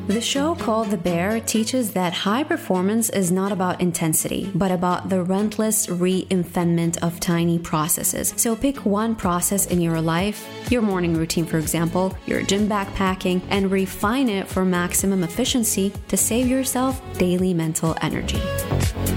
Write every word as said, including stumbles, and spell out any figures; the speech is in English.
The show called The Bear teaches that high performance is not about intensity, but about the relentless reinvention of tiny processes. So pick one process in your life, your morning routine for example, your gym backpacking, and refine it for maximum efficiency to save yourself daily mental energy.